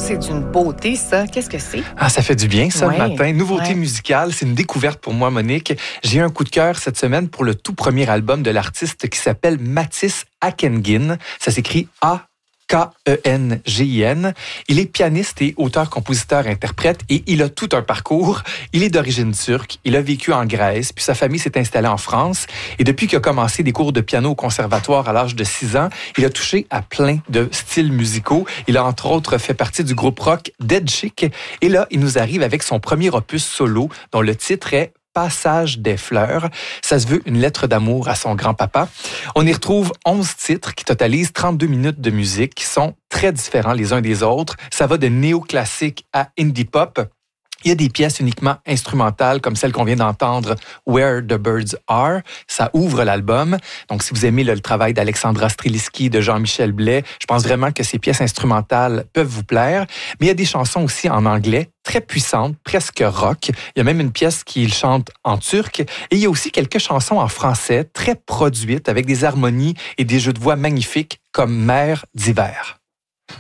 c'est d'une beauté, ça. Qu'est-ce que c'est? Ah, ça fait du bien, ça, Ouais, le matin. Nouveauté ouais. musicale, c'est une découverte pour moi, Monique. J'ai eu un coup de cœur cette semaine pour le tout premier album de l'artiste qui s'appelle Matisse Akengin. Ça s'écrit Akengin. Il est pianiste et auteur-compositeur-interprète et il a tout un parcours. Il est d'origine turque, il a vécu en Grèce, puis sa famille s'est installée en France. Et depuis qu'il a commencé des cours de piano au conservatoire à l'âge de 6 ans, il a touché à plein de styles musicaux. Il a entre autres fait partie du groupe rock Dead Chic. Et là, il nous arrive avec son premier opus solo dont le titre est Passage des fleurs. Ça se veut une lettre d'amour à son grand-papa. On y retrouve 11 titres qui totalisent 32 minutes de musique qui sont très différents les uns des autres. Ça va de néoclassique à indie pop. Il y a des pièces uniquement instrumentales comme celle qu'on vient d'entendre, Where the Birds Are. Ça ouvre l'album. Donc, si vous aimez le travail d'Alexandra Streliski, de Jean-Michel Blais, je pense vraiment que ces pièces instrumentales peuvent vous plaire. Mais il y a des chansons aussi en anglais, très puissantes, presque rock. Il y a même une pièce qu'il chante en turc. Et il y a aussi quelques chansons en français, très produites, avec des harmonies et des jeux de voix magnifiques, comme Mère d'hiver.